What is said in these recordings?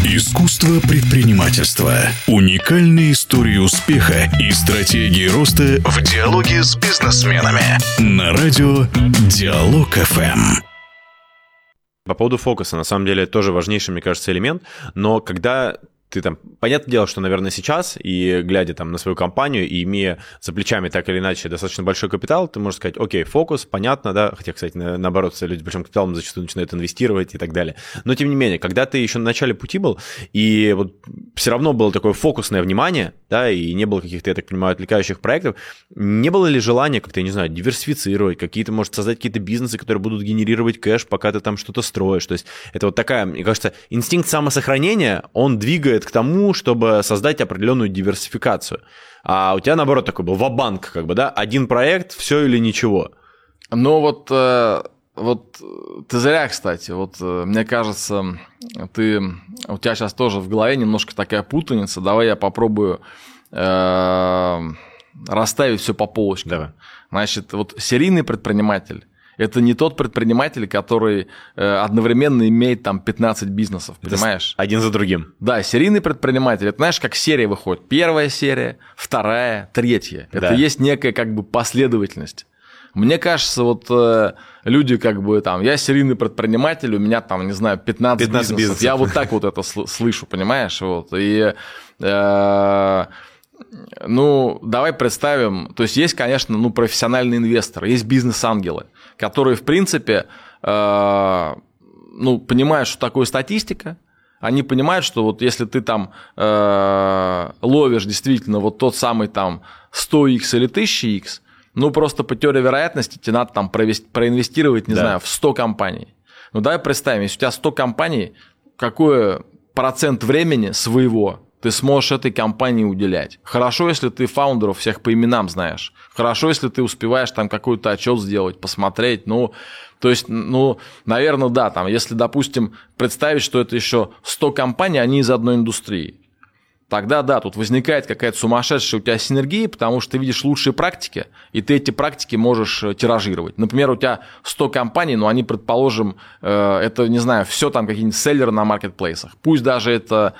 Искусство предпринимательства. Уникальные истории успеха и стратегии роста в диалоге с бизнесменами. На радио Диалог ФМ. По поводу фокуса, на самом деле, это тоже важнейший, мне кажется, элемент, но когда ты там, понятное дело, что, наверное, сейчас, и глядя там на свою компанию, и имея за плечами так или иначе достаточно большой капитал, ты можешь сказать, окей, фокус, понятно, да, хотя, кстати, наоборот, люди с большим капиталом зачастую начинают инвестировать и так далее. Но, тем не менее, когда ты еще на начале пути был, и вот все равно было такое фокусное внимание, да, и не было каких-то, я так понимаю, отвлекающих проектов, не было ли желания как-то, я не знаю, диверсифицировать, какие-то, может, создать какие-то бизнесы, которые будут генерировать кэш, пока ты там что-то строишь? То есть это вот такая, мне кажется, инстинкт самосохранения, он двигает к тому, чтобы создать определенную диверсификацию. А у тебя, наоборот, такой был ва-банк, как бы, да, один проект, все или ничего. Ну вот ты зря, кстати, мне кажется, у тебя сейчас тоже в голове немножко такая путаница, давай я попробую расставить все по полочкам. Давай. Значит, вот серийный предприниматель – это не тот предприниматель, который одновременно имеет там 15 бизнесов, понимаешь? Один за другим. Да, серийный предприниматель, это знаешь, как серия выходит. Первая серия, вторая, третья. Да. Это есть некая как бы последовательность. Мне кажется, люди как бы там, я серийный предприниматель, у меня там, не знаю, 15 бизнесов. Я вот так вот это слышу, понимаешь? И, давай представим, то есть, конечно, профессиональные инвесторы, есть бизнес-ангелы, которые, в принципе, понимают, что такое статистика, они понимают, что вот если ты там ловишь действительно вот тот самый там 100x или 1000x, просто по теории вероятности тебе надо там проинвестировать, не знаю, в 100 компаний. Давай представим, если у тебя 100 компаний, какой процент времени своего ты сможешь этой компании уделять? Хорошо, если ты фаундеров всех по именам знаешь. Хорошо, если ты успеваешь там какой-то отчет сделать, посмотреть. Наверное, да, там, если, допустим, представить, что это еще 100 компаний, они из одной индустрии. Тогда, да, тут возникает какая-то сумасшедшая у тебя синергия, потому что ты видишь лучшие практики, и ты эти практики можешь тиражировать. Например, у тебя 100 компаний, но они, предположим, это, не знаю, все там какие-нибудь селлеры на маркетплейсах. Пусть даже это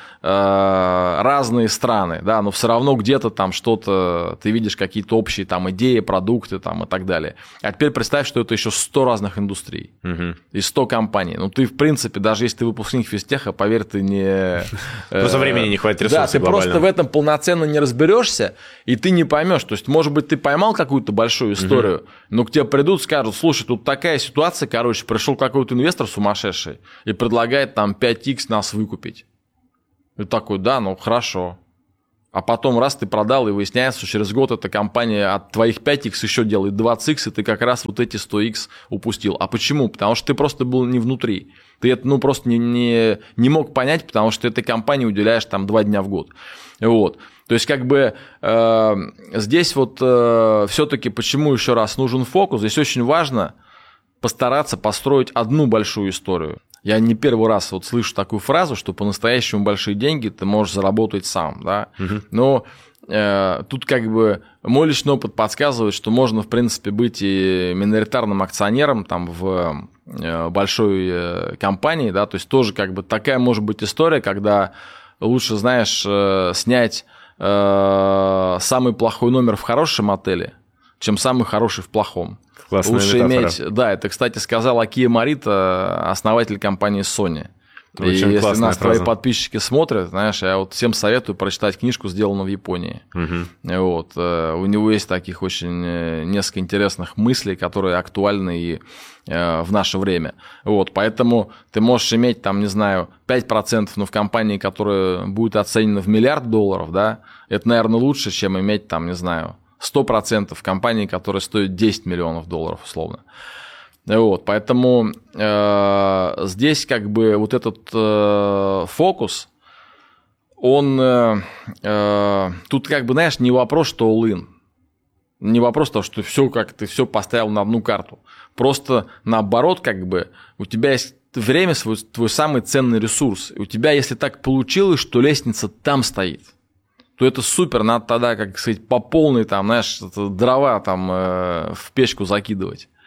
разные страны, да, но все равно где-то там что-то, ты видишь какие-то общие там идеи, продукты там и так далее. А теперь представь, что это еще 100 разных индустрий и 100 компаний. Ты, в принципе, даже если ты выпускник физтеха, поверь, ты не... Просто времени не хватит ресурсов. Ты просто в этом полноценно не разберешься, и ты не поймешь. То есть, может быть, ты поймал какую-то большую историю, но к тебе придут, скажут, слушай, тут такая ситуация, пришел какой-то инвестор сумасшедший и предлагает там 5x нас выкупить. И такой, да, хорошо. А потом раз ты продал, и выясняется, что через год эта компания от твоих 5x еще делает 20x, и ты как раз вот эти 100x упустил. А почему? Потому что ты просто был не внутри. Ты это просто не мог понять, потому что этой компании уделяешь там 2 дня в год. То есть, здесь все-таки почему еще раз нужен фокус? Здесь очень важно постараться построить одну большую историю. Я не первый раз слышу такую фразу, что по-настоящему большие деньги ты можешь заработать сам, да. Но тут мой личный опыт подсказывает, что можно, в принципе, быть и миноритарным акционером там в большой компании, да, то есть тоже такая может быть история, когда лучше, знаешь, снять самый плохой номер в хорошем отеле, чем самый хороший в плохом. Классная лучше метафора. Иметь, да, это, кстати, сказал Акия Морита, основатель компании Sony. И если нас твои подписчики смотрят, знаешь, я всем советую прочитать книжку, сделанную в Японии. У него есть таких очень несколько интересных мыслей, которые актуальны и в наше время. Поэтому ты можешь иметь, там, не знаю, 5%, но в компании, которая будет оценена в $1 миллиард, да, это, наверное, лучше, чем иметь, там, не знаю, 100% в компании, которая стоит $10 миллионов, условно. Поэтому здесь этот фокус, он тут знаешь, не вопрос, что all-in, не вопрос того, что ты все поставил на одну карту. Просто наоборот, у тебя есть время, твой самый ценный ресурс. И у тебя, если так получилось, что лестница там стоит, то это супер, надо тогда, по полной, там, знаешь, дрова там в печку закидывать.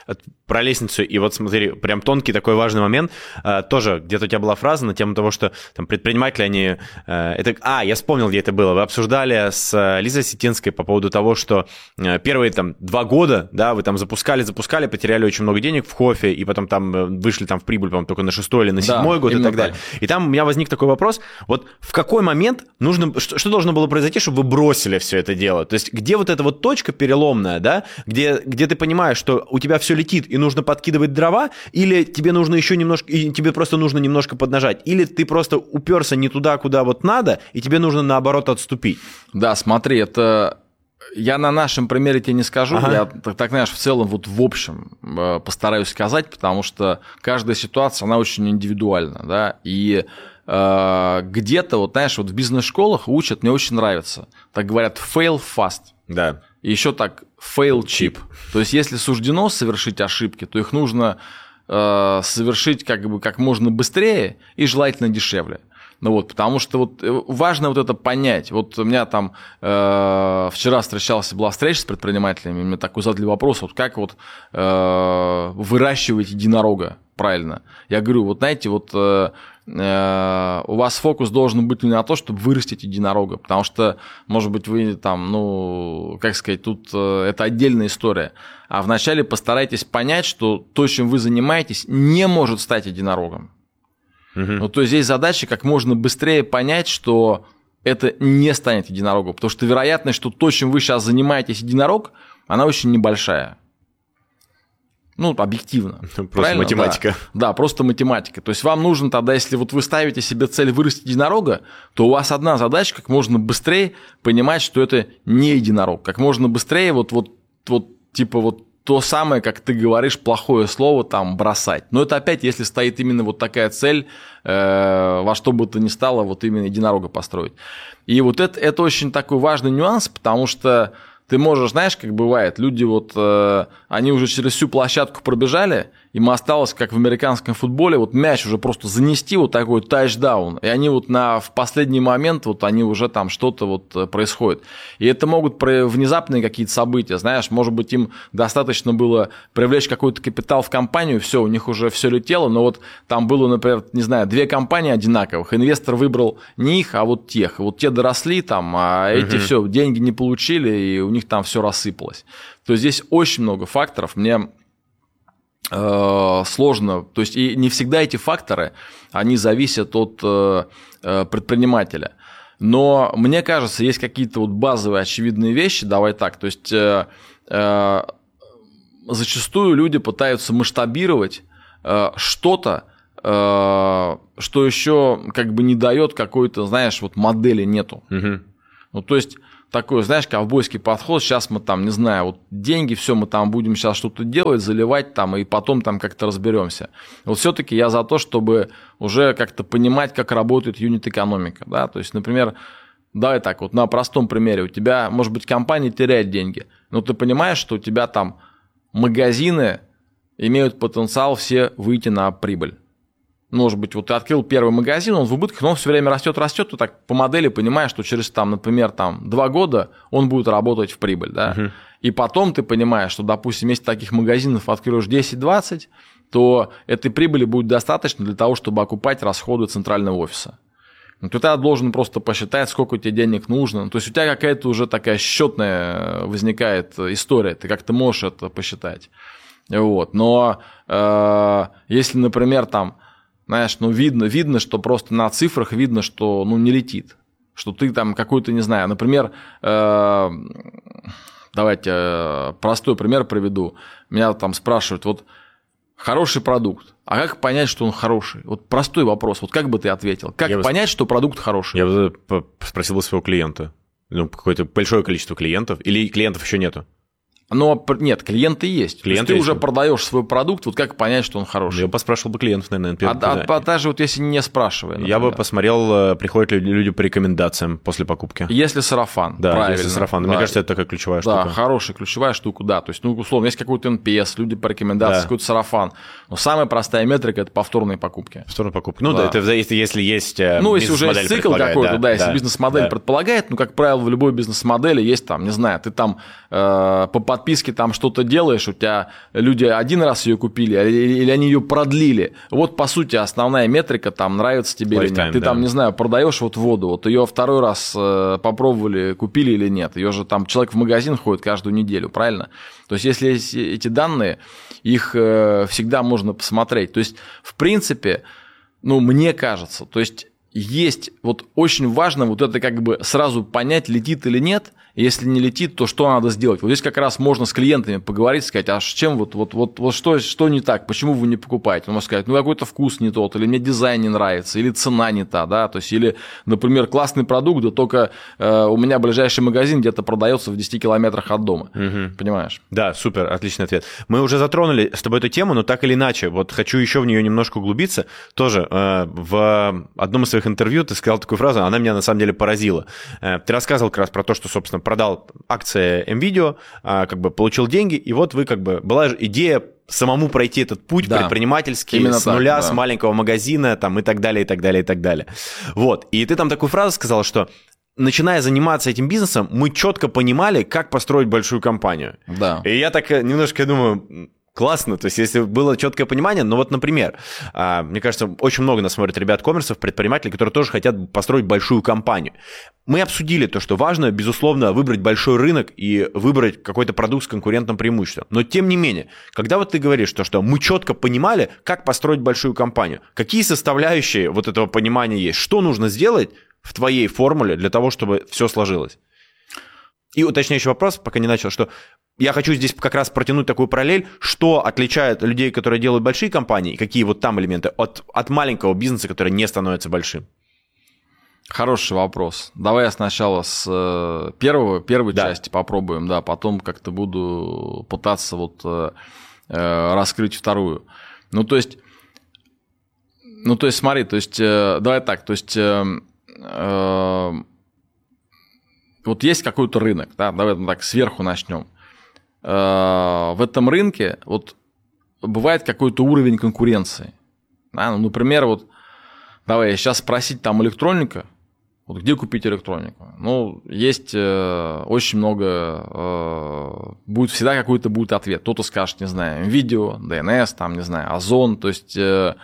про лестницу, и вот смотри, прям тонкий такой важный момент, тоже где-то у тебя была фраза на тему того, что там предприниматели, они... я вспомнил, где это было. Вы обсуждали с Лизой Сетинской по поводу того, что первые там 2 года, да, вы там запускали, потеряли очень много денег в кофе, и потом там вышли там в прибыль, по-моему, только на 6-й или на 7-й год и так далее. И там у меня возник такой вопрос, вот в какой момент что должно было произойти, чтобы вы бросили все это дело? То есть где вот эта вот точка переломная, да, где ты понимаешь, что у тебя все летит и нужно подкидывать дрова, или тебе нужно еще немножко, и тебе просто нужно немножко поднажать, или ты просто уперся не туда, куда вот надо, и тебе нужно наоборот отступить? Да, смотри, это... Я на нашем примере тебе не скажу, я так, знаешь, в целом, вот в общем постараюсь сказать, потому что каждая ситуация, она очень индивидуальна, да, и где-то, вот знаешь, вот в бизнес-школах учат, мне очень нравится, так говорят, fail fast, да, и еще так fail cheap, то есть если суждено совершить ошибки, то их нужно совершить как можно быстрее и желательно дешевле. Ну вот, потому что вот важно вот это понять. Вот у меня там вчера была встреча с предпринимателями, мне такой задали вопрос, вот как вот выращивать единорога правильно. Я говорю, вот знаете, вот у вас фокус должен быть не на то, чтобы вырастить единорога, потому что, может быть, вы там, тут это отдельная история. А вначале постарайтесь понять, что то, чем вы занимаетесь, не может стать единорогом. Ну, то есть здесь задача как можно быстрее понять, что это не станет единорогом, потому что вероятность, что то, чем вы сейчас занимаетесь, единорог, она очень небольшая. Ну, объективно. Просто математика. Да, просто математика. То есть вам нужно тогда, если вот вы ставите себе цель вырастить единорога, то у вас одна задача, как можно быстрее понимать, что это не единорог. Как можно быстрее то самое, как ты говоришь, плохое слово там бросать. Но это опять, если стоит именно вот такая цель, во что бы то ни стало, вот именно единорога построить. И вот это очень такой важный нюанс, потому что ты можешь, знаешь, как бывает, люди вот, они уже через всю площадку пробежали, им осталось, как в американском футболе, вот мяч уже просто занести, вот такой тачдаун, и они вот в последний момент, вот они уже там что-то вот происходит. И это могут внезапные какие-то события, знаешь, может быть, им достаточно было привлечь какой-то капитал в компанию, все, у них уже все летело, но вот там было, например, не знаю, 2 компании одинаковых, инвестор выбрал не их, а вот тех, и вот те доросли там, а эти все, деньги не получили, и у них там все рассыпалось. То есть здесь очень много факторов, мне сложно, то есть и не всегда эти факторы, они зависят от предпринимателя. Но мне кажется, есть какие-то вот базовые очевидные вещи, давай так, то есть зачастую люди пытаются масштабировать что-то, что еще как бы не дает какой-то, знаешь, вот модели нету. Ну, то есть такой, знаешь, ковбойский подход, сейчас мы там, не знаю, вот деньги, все, мы там будем сейчас что-то делать, заливать там, и потом там как-то разберемся. Вот все-таки я за то, чтобы уже как-то понимать, как работает юнит-экономика, да, то есть, например, давай так, вот на простом примере, у тебя, может быть, компания теряет деньги, но ты понимаешь, что у тебя там магазины имеют потенциал все выйти на прибыль. Может быть, вот ты открыл первый магазин, он в убытках, но он все время растет, ты так по модели понимаешь, что через, там, например, 2 года он будет работать в прибыль, да, и потом ты понимаешь, что, допустим, если таких магазинов откроешь 10-20, то этой прибыли будет достаточно для того, чтобы окупать расходы центрального офиса. Ну, ты тогда должен просто посчитать, сколько тебе денег нужно, то есть у тебя какая-то уже такая счетная возникает история, ты как-то можешь это посчитать, вот, но если, например, там, знаешь, видно, что просто на цифрах видно, что, не летит. Что ты там какой-то, не знаю, например, давайте простой пример приведу. Меня там спрашивают, вот хороший продукт, а как понять, что он хороший? Вот простой вопрос, вот как бы ты ответил? Как понять, что продукт хороший? Я бы спросил бы своего клиента. Какое-то большое количество клиентов, или клиентов еще нету? Но нет, клиенты есть. Ты уже продаешь свой продукт, вот как понять, что он хороший? Я поспрашивал бы клиентов, наверное. Даже вот если не спрашивая. Например. Я бы посмотрел, приходят ли люди по рекомендациям после покупки. Если сарафан, да, правильно. Если сарафан. Да. Мне кажется, это такая ключевая штука. Да, хорошая ключевая штука, да. То есть, условно, есть какой-то NPS, люди по рекомендациям, какой-то сарафан. Но самая простая метрика – это повторные покупки. Повторные покупки. Ну да, это если есть если уже есть цикл какой-то, если бизнес-модель предполагает, как правило, в любой бизнес-модели есть там, не знаю, ты там по подписке там что-то делаешь, у тебя люди один раз ее купили, или они ее продлили. Вот, по сути, основная метрика, там, нравится тебе или нет. Ты там, не знаю, продаешь вот воду, вот ее второй раз попробовали, купили или нет. Ее же там человек в магазин ходит каждую неделю, правильно? То есть, если есть эти данные, их всегда можно посмотреть. То есть, в принципе, ну, мне кажется, то есть вот очень важно вот это как бы сразу понять, летит или нет. Если не летит, то что надо сделать? Вот здесь как раз можно с клиентами поговорить, сказать, а с чем вот что не так, почему вы не покупаете? Он может сказать, ну какой-то вкус не тот, или мне дизайн не нравится, или цена не та, да, то есть, или, например, классный продукт, да только у меня ближайший магазин где-то продается в 10 километрах от дома, понимаешь? Да, супер, отличный ответ. Мы уже затронули с тобой эту тему, но так или иначе, вот хочу еще в нее немножко углубиться. Тоже в одном из своих интервью ты сказал такую фразу, она меня на самом деле поразила. Ты рассказывал как раз про то, что, собственно, продал акции м-видео, как бы получил деньги, и вот вы как бы была идея самому пройти этот путь предпринимательский, именно с нуля, с маленького магазина там, и так далее, и так далее, и так далее. Вот, и ты там такую фразу сказал, что начиная заниматься этим бизнесом, мы четко понимали, как построить большую компанию. Да. И я так немножко думаю... Классно, то есть если было четкое понимание, но вот, например, мне кажется, очень много нас смотрят ребят-коммерсов, предпринимателей, которые тоже хотят построить большую компанию. Мы обсудили то, что важно, безусловно, выбрать большой рынок и выбрать какой-то продукт с конкурентным преимуществом. Но тем не менее, когда вот ты говоришь, что мы четко понимали, как построить большую компанию, какие составляющие вот этого понимания есть, что нужно сделать в твоей формуле для того, чтобы все сложилось? И уточняющий вопрос, пока не начал, что я хочу здесь как раз протянуть такую параллель, что отличает людей, которые делают большие компании, и какие вот там элементы от маленького бизнеса, который не становится большим. Хороший вопрос. Давай я сначала с первой части попробуем, да, потом как-то буду пытаться вот раскрыть вторую. Ну, то есть, смотри, то есть, давай так, то есть, вот есть какой-то рынок, да, давай так сверху начнем. В этом рынке вот бывает какой-то уровень конкуренции. Да? Ну, например, вот давай сейчас спросить там электроника, вот где купить электронику? Ну, есть очень много, будет всегда какой-то будет ответ. Кто-то скажет, не знаю, видео, DNS, там, не знаю, Озон, то есть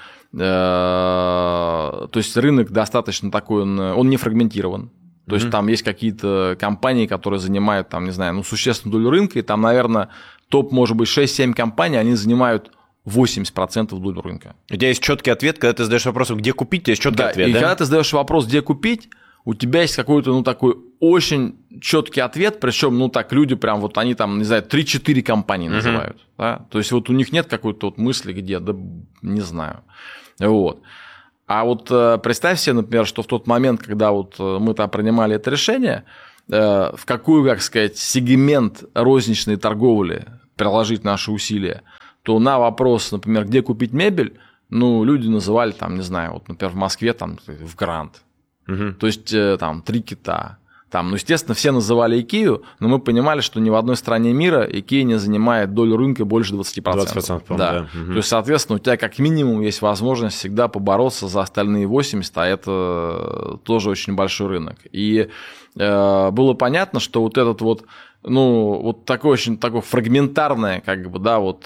рынок достаточно такой, он не фрагментирован. То есть там есть какие-то компании, которые занимают, там, не знаю, ну, существенную долю рынка, и там, наверное, топ, может быть, 6-7 компаний, они занимают 80% доли рынка. У тебя есть четкий ответ, когда ты задаешь вопрос, где купить, у тебя есть четкий ответ, и когда ты задаешь вопрос, где купить, у тебя есть какой-то, ну, такой очень четкий ответ, причем, ну, так, люди прям вот, они там, не знаю, 3-4 компании называют, да? То есть вот у них нет какой-то вот мысли, где, да, не знаю, вот. А вот представь себе, например, что в тот момент, когда вот мы там принимали это решение, в какую, как сказать, сегмент розничной торговли приложить наши усилия, то на вопрос, например, где купить мебель, ну, люди называли там, не знаю, вот, например, в Москве там в Гранд, то есть там 3 кита. Там, ну, естественно, все называли Икею, но мы понимали, что ни в одной стране мира Икея не занимает долю рынка больше 20%. 20%, да. То есть, соответственно, у тебя как минимум есть возможность всегда побороться за остальные 80%, а это тоже очень большой рынок. И было понятно, что вот этот вот, ну, вот такое очень такое фрагментарное, как бы, да, вот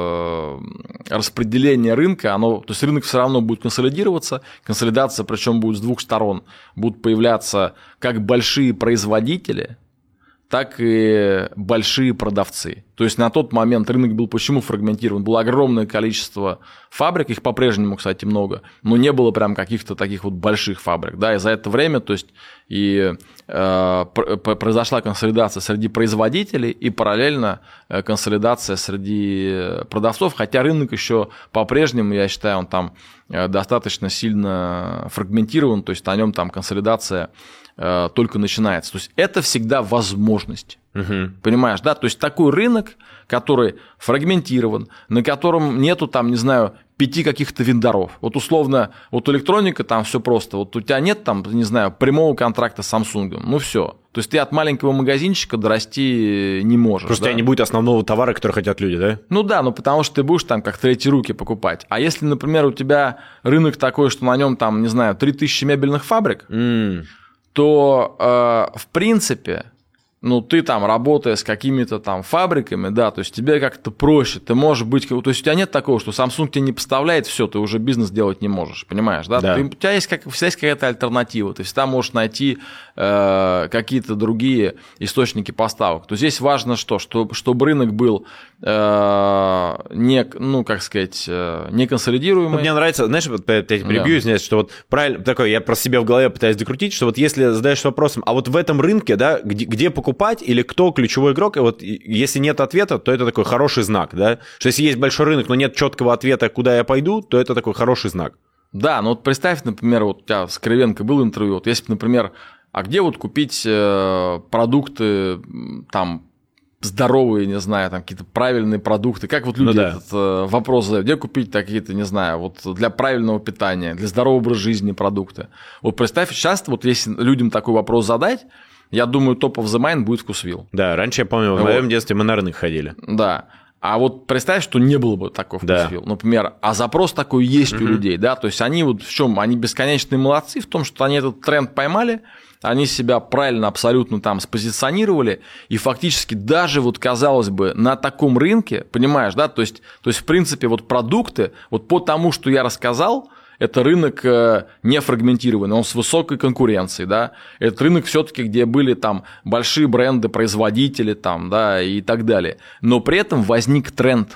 распределение рынка, оно, то есть рынок все равно будет консолидироваться, консолидация, причем будет с двух сторон, будут появляться как большие производители, так и большие продавцы. То есть на тот момент рынок был почему фрагментирован? Было огромное количество фабрик, их по-прежнему, кстати, много, но не было прям каких-то таких вот больших фабрик. Да? И за это время, то есть, и произошла консолидация среди производителей и параллельно консолидация среди продавцов, хотя рынок еще по-прежнему, я считаю, он там достаточно сильно фрагментирован, то есть на нем там консолидация только начинается. То есть это всегда возможность. Понимаешь, да? То есть такой рынок, который фрагментирован, на котором нету там, не знаю, 5 каких-то вендоров. Вот условно, вот электроника там все просто. Вот у тебя нет там, не знаю, прямого контракта с Samsung. Ну все. То есть ты от маленького магазинчика дорасти не можешь. Просто у тебя не будет основного товара, который хотят люди, да? Ну да, ну потому что ты будешь там как третьи руки покупать. А если, например, у тебя рынок такой, что на нем там, не знаю, 3000 мебельных фабрик, то в принципе ну, ты там, работая с какими-то там фабриками, да, то есть тебе как-то проще, ты можешь быть, то есть у тебя нет такого, что Samsung тебе не поставляет все, ты уже бизнес делать не можешь, понимаешь, да? У тебя есть, всегда есть какая-то альтернатива, ты всегда можешь найти какие-то другие источники поставок. То здесь важно чтобы рынок был не консолидируемый. Мне нравится, знаешь, вот я тебя перебью, извиняюсь, что вот правильно, такое, я просто себе в голове пытаюсь докрутить, что вот если задаешь вопросом, а вот в этом рынке, да, где покупать или кто ключевой игрок, и вот если нет ответа, то это такой хороший знак, да, что если есть большой рынок, но нет четкого ответа, куда я пойду, то это такой хороший знак. Да, ну вот представь, например, вот у тебя с Кривенко был интервью, вот если, например, а где вот купить продукты там здоровые, не знаю, там какие-то правильные продукты, как вот люди этот вопрос задают, где купить такие-то, не знаю, вот для правильного питания, для здорового образа жизни продукты. Вот представь, сейчас вот если людям такой вопрос задать, я думаю, top of the mind будет Вкусвилл. Да, раньше, я помню, в моем детстве мы на рынок ходили. Да. А вот представь, что не было бы такой Вкусвилл. Например, а запрос такой есть у людей, да, то есть они вот в чем, они бесконечные молодцы в том, что они этот тренд поймали, они себя правильно абсолютно там спозиционировали, и фактически даже вот, казалось бы, на таком рынке, понимаешь, да, то есть в принципе вот продукты, вот по тому, что я рассказал, это рынок не фрагментированный, он с высокой конкуренцией, да, это рынок все-таки, где были там большие бренды, производители там, да, и так далее, но при этом возник тренд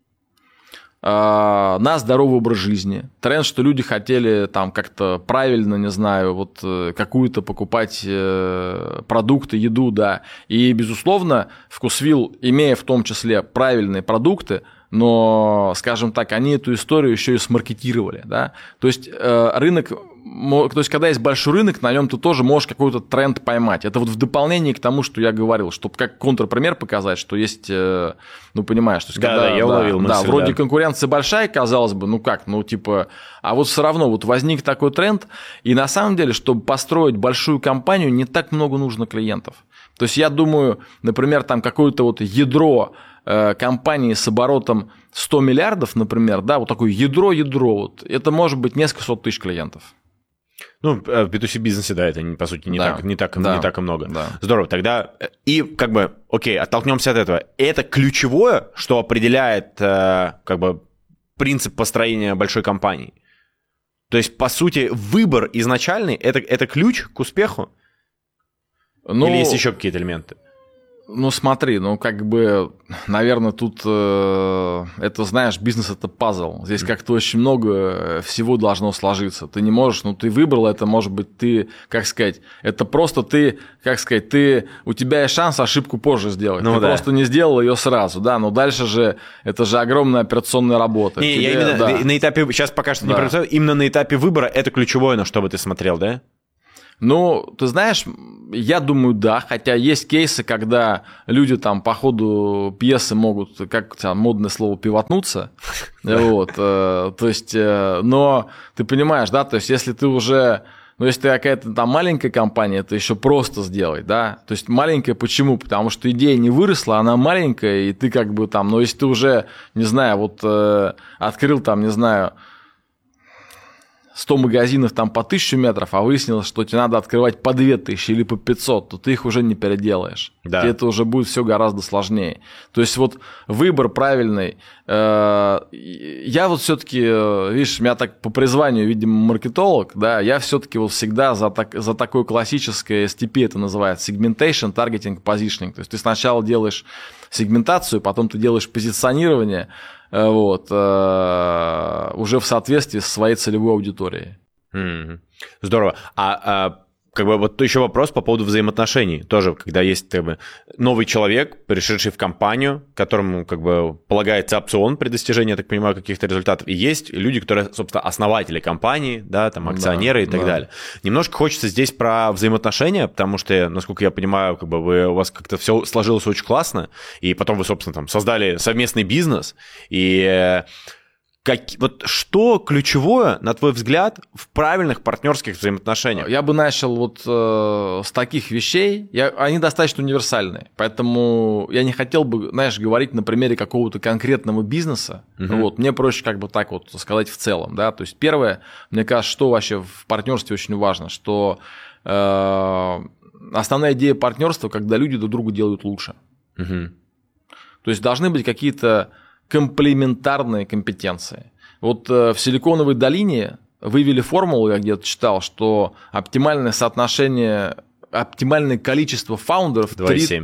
на здоровый образ жизни. Тренд, что люди хотели там как-то правильно, не знаю, вот какую-то покупать продукты, еду, да. И, безусловно, Вкусвилл, имея в том числе правильные продукты, но, скажем так, они эту историю еще и смаркетировали, да. То есть рынок, то есть когда есть большой рынок, на нем ты тоже можешь какой-то тренд поймать. Это вот в дополнение к тому, что я говорил, чтобы как контрпример показать, что есть, ну, понимаешь, то есть когда, я уловил мысль, да, вроде конкуренция большая, казалось бы, ну как, ну типа, а вот все равно вот возник такой тренд, и на самом деле, чтобы построить большую компанию, не так много нужно клиентов. То есть я думаю, например, там какое-то вот ядро компании с оборотом 100 миллиардов, например, да, вот такое ядро, вот, это может быть несколько сот тысяч клиентов. Ну, в B2C бизнесе, да, это, по сути, не так и много. Да. Здорово, тогда, и как бы, окей, оттолкнемся от этого. Это ключевое, что определяет, как бы, принцип построения большой компании. То есть, по сути, выбор изначальный – это ключ к успеху? Или есть еще какие-то элементы? Ну, смотри, ну, как бы, наверное, тут, это, знаешь, бизнес – это пазл. Здесь как-то очень много всего должно сложиться. Ты не можешь, ну, ты выбрал это, может быть, ты, как сказать, это просто ты, как сказать, у тебя есть шанс ошибку позже сделать. Ну, ты просто не сделал ее сразу, да, но дальше же, это же огромная операционная работа. Не, я именно на этапе, сейчас пока что не представляю, именно на этапе выбора это ключевое, на что бы ты смотрел, да? Ну, ты знаешь, я думаю, да, хотя есть кейсы, когда люди там по ходу пьесы могут, как там модное слово, пивотнуться, вот, то есть, но ты понимаешь, да, то есть если ты уже, ну, если ты какая-то там маленькая компания, это еще просто сделать, да, то есть маленькая почему? Потому что идея не выросла, она маленькая, и ты как бы там, но если ты уже, не знаю, вот открыл там, не знаю, 100 магазинов там по 1000 метров, а выяснилось, что тебе надо открывать по 2000 или по 500, то ты их уже не переделаешь. Да. Тебе это уже будет все гораздо сложнее. То есть вот выбор правильный. Я вот все-таки, видишь, меня так по призванию, видимо, маркетолог, да, я все-таки вот всегда за такое классическое STP, это называется, segmentation, targeting, positioning. То есть ты сначала делаешь сегментацию, потом ты делаешь позиционирование, вот, уже в соответствии со своей целевой аудиторией. Здорово. Как бы вот еще вопрос по поводу взаимоотношений. Тоже, когда есть как бы новый человек, пришедший в компанию, которому как бы полагается опцион при достижении, я так понимаю, каких-то результатов. И есть люди, которые, собственно, основатели компании, да, там акционеры и так далее. Немножко хочется здесь про взаимоотношения, потому что, насколько я понимаю, как бы у вас как-то все сложилось очень классно, и потом вы, собственно, там создали совместный бизнес, и вот что ключевое, на твой взгляд, в правильных партнерских взаимоотношениях? Я бы начал вот с таких вещей. Они достаточно универсальные, поэтому я не хотел бы, знаешь, говорить на примере какого-то конкретного бизнеса. Вот, мне проще как бы так вот сказать в целом. Да? То есть первое, мне кажется, что вообще в партнерстве очень важно, что основная идея партнерства, когда люди друг другу делают лучше. Угу. То есть должны быть какие-то комплементарные компетенции. Вот в Силиконовой долине вывели формулу, я где-то читал, что оптимальное соотношение, оптимальное количество фаундеров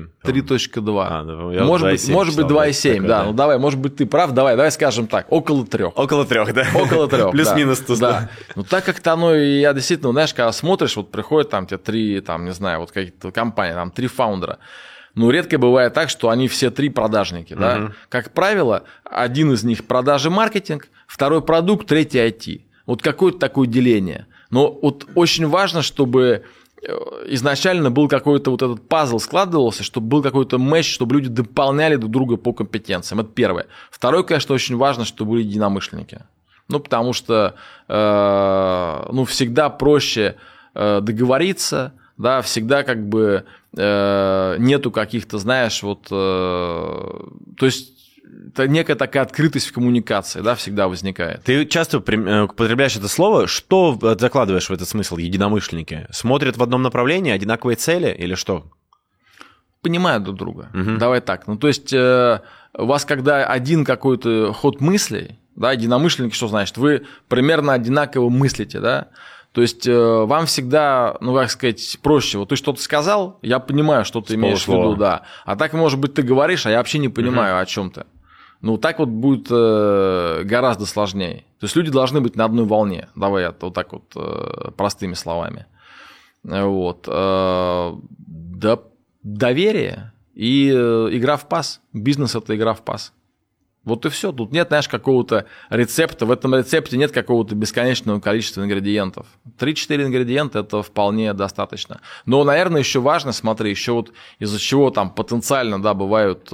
3.2. Может быть 2,7, да. Ну давай, может быть ты прав, давай скажем так, около 3. Около 3, да. Около 3. Плюс-минус 100. Да. Ну так как-то оно, и я действительно, знаешь, когда смотришь, вот приходят там тебе 3, там, не знаю, вот какие-то компании, там 3 фаундера. Ну, редко бывает так, что они все 3 продажники, да. Как правило, один из них продажи-маркетинг, второй продукт, третий IT. Вот какое-то такое деление. Но вот очень важно, чтобы изначально был какой-то вот этот пазл складывался, чтобы был какой-то матч, чтобы люди дополняли друг друга по компетенциям. Это первое. Второе, конечно, очень важно, чтобы были единомышленники. Ну, потому что всегда проще договориться, да, всегда как бы нету каких-то, знаешь, вот, то есть это некая такая открытость в коммуникации, да, всегда возникает. Ты часто употребляешь это слово. Что закладываешь в этот смысл, единомышленники? Смотрят в одном направлении, одинаковые цели или что? Понимают друг друга. Давай так. Ну, то есть у вас, когда один какой-то ход мыслей, да, единомышленники, что значит? Вы примерно одинаково мыслите, да? То есть вам всегда, ну, как сказать, проще. Вот ты что-то сказал, я понимаю, что ты имеешь в виду, да. А так, может быть, ты говоришь, а я вообще не понимаю, о чем ты. Ну, так вот будет гораздо сложнее. То есть люди должны быть на одной волне. Давай это вот так вот простыми словами. Вот. Доверие и игра в пас. Бизнес – это игра в пас. Вот и все. Тут нет, знаешь, какого-то рецепта. В этом рецепте нет какого-то бесконечного количества ингредиентов. 3-4 ингредиента – это вполне достаточно. Но, наверное, еще важно, смотри, еще вот из-за чего там потенциально, да, бывают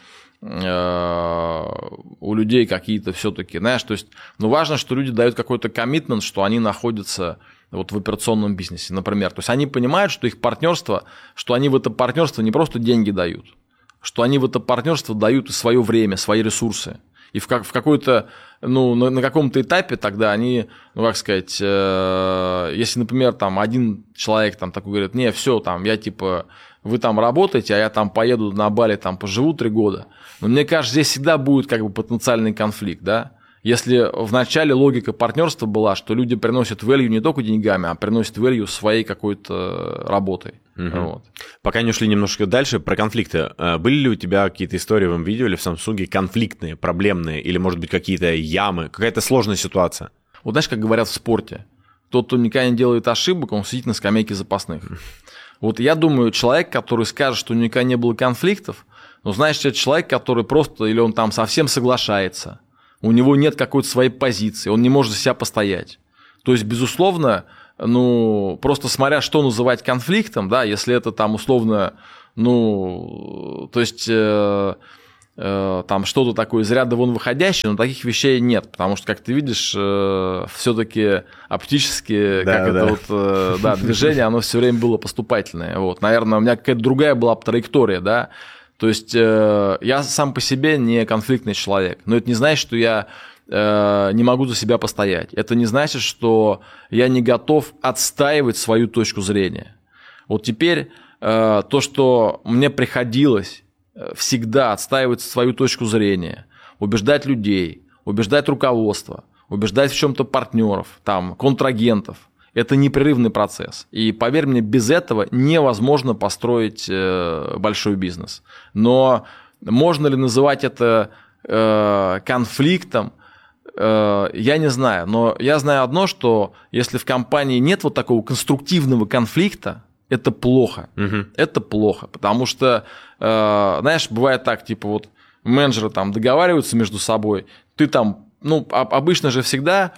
у людей какие-то все-таки, знаешь, то есть, ну, важно, что люди дают какой-то коммитмент, что они находятся вот в операционном бизнесе, например. То есть они понимают, что их партнерство, что они в это партнерство не просто деньги дают, что они в это партнерство дают и свое время, свои ресурсы. И в какой-то, ну, на каком-то этапе тогда они, ну, как сказать, если, например, там один человек там такой говорит, не, все, там, я типа, вы там работаете, а я там поеду на Бали, там поживу 3 года. Но мне кажется, здесь всегда будет как бы потенциальный конфликт, да. Если в начале логика партнерства была, что люди приносят value не только деньгами, а приносят value своей какой-то работой. Вот. Пока не ушли немножко дальше, про конфликты. Были ли у тебя какие-то истории в видео или в Samsung конфликтные, проблемные, или, может быть, какие-то ямы, какая-то сложная ситуация? Вот знаешь, как говорят в спорте, тот, кто никогда не делает ошибок, он сидит на скамейке запасных. Вот я думаю, человек, который скажет, что никогда не было конфликтов, ну, знаешь, это человек, который просто, или он там совсем соглашается, у него нет какой-то своей позиции, он не может за себя постоять. То есть, безусловно, ну, просто смотря, что называть конфликтом, да, если это там условно, ну, то есть там что-то такое из ряда вон выходящее, но таких вещей нет, потому что, как ты видишь, все-таки оптически, да, как да. Это вот, да, движение, оно все время было поступательное. Вот. Наверное, у меня какая-то другая была траектория, да. То есть я сам по себе не конфликтный человек, но это не значит, что я не могу за себя постоять. Это не значит, что я не готов отстаивать свою точку зрения. Вот теперь то, что мне приходилось всегда отстаивать свою точку зрения, убеждать людей, убеждать руководство, убеждать в чем-то партнеров, там, контрагентов, это непрерывный процесс. И поверь мне, без этого невозможно построить большой бизнес. Но можно ли называть это конфликтом? Я не знаю. Но я знаю одно, что если в компании нет вот такого конструктивного конфликта, это плохо. Это плохо. Потому что, знаешь, бывает так, типа вот менеджеры там договариваются между собой, ты там, ну, обычно же всегда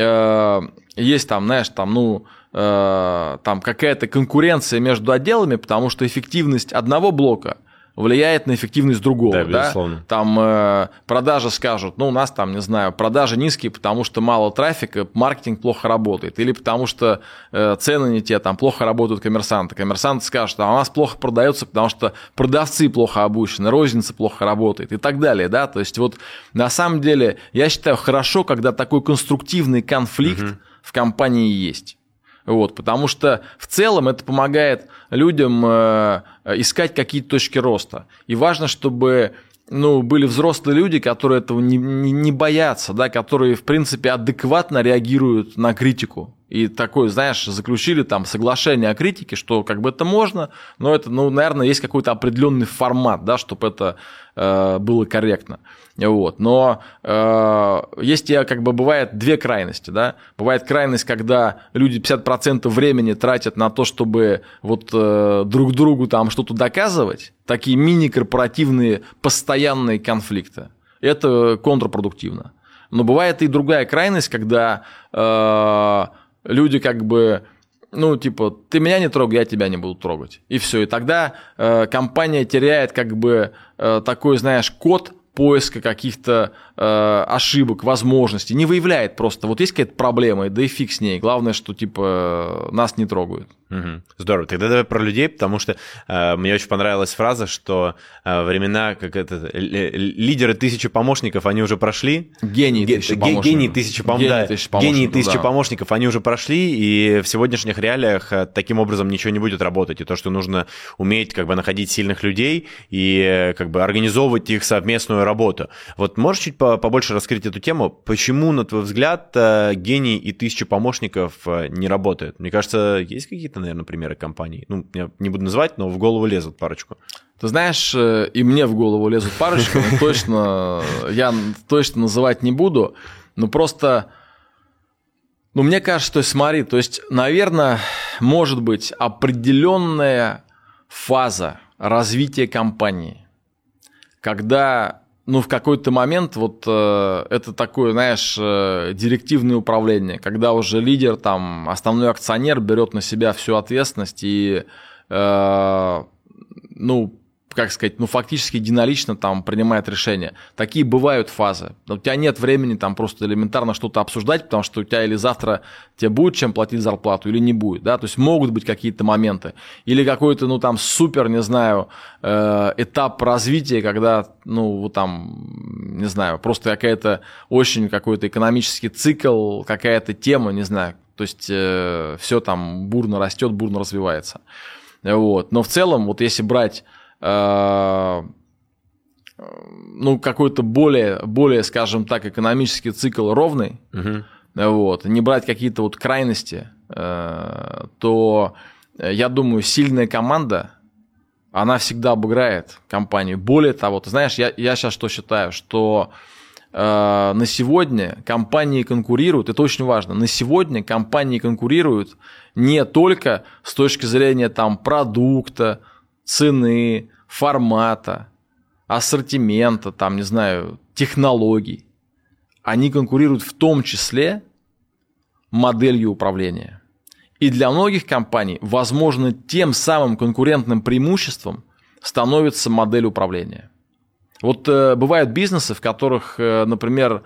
есть там, знаешь, там, ну, там какая-то конкуренция между отделами, потому что эффективность одного блока влияет на эффективность другого. Да, безусловно. Да? Там продажи скажут, ну, у нас там, не знаю, продажи низкие, потому что мало трафика, маркетинг плохо работает, или потому что цены не те, там плохо работают коммерсанты. Коммерсанты скажут, а у нас плохо продается, потому что продавцы плохо обучены, розница плохо работает и так далее. Да? То есть вот на самом деле я считаю хорошо, когда такой конструктивный конфликт в компании есть. Вот, потому что в целом это помогает людям искать какие-то точки роста. И важно, чтобы были взрослые люди, которые этого не боятся, да, которые, в принципе, адекватно реагируют на критику. И такое, знаешь, заключили там соглашение о критике, что как бы это можно, но это, наверное, есть какой-то определенный формат, да, чтобы это было корректно. Вот. Но есть, бывает две крайности, да. Бывает крайность, когда люди 50% времени тратят на то, чтобы друг другу там что-то доказывать, такие мини-корпоративные постоянные конфликты. Это контрпродуктивно. Но бывает и другая крайность, когда люди ты меня не трогай, я тебя не буду трогать. И все. И тогда компания теряет такой, знаешь, код поиска каких-то ошибок, возможностей, не выявляет просто. Вот есть какая-то проблема, да и фиг с ней. Главное, что нас не трогают. Угу. Здорово. Тогда давай про людей, потому что мне очень понравилась фраза, что времена, лидеры 1000 помощников, они уже прошли. Гении 1000 помощников. Гении 1000 помощников, они уже прошли, и в сегодняшних реалиях таким образом ничего не будет работать. И то, что нужно уметь находить сильных людей и организовывать их совместную работу. Вот можешь чуть побольше раскрыть эту тему? Почему, на твой взгляд, гений и 1000 помощников не работают? Мне кажется, есть какие-то, наверное, примеры компаний. Я не буду называть, но в голову лезут парочку. Ты знаешь, и мне в голову лезут парочку, но я точно называть не буду. Но просто, мне кажется, смотри, наверное, может быть определенная фаза развития компании, когда в какой-то момент это такое, знаешь, директивное управление, когда уже лидер, основной акционер берет на себя всю ответственность и, фактически единолично принимает решения. Такие бывают фазы. У тебя нет времени просто элементарно что-то обсуждать, потому что у тебя или завтра тебе будет чем платить зарплату, или не будет. Да? То есть могут быть какие-то моменты. Или какой-то, супер, не знаю, этап развития, когда, не знаю, просто какой-то экономический цикл, какая-то тема, не знаю. То есть все бурно растет, бурно развивается. Вот. Но в целом, если брать какой-то более, скажем так, экономический цикл ровный, не брать какие-то крайности, то, я думаю, сильная команда, она всегда обыграет компанию. Более того, ты знаешь, я сейчас что считаю, что на сегодня компании конкурируют, это очень важно, на сегодня компании конкурируют не только с точки зрения продукта, цены, формата, ассортимента, технологий. Они конкурируют в том числе моделью управления. И для многих компаний, возможно, тем самым конкурентным преимуществом становится модель управления. Бывают бизнесы, в которых, например,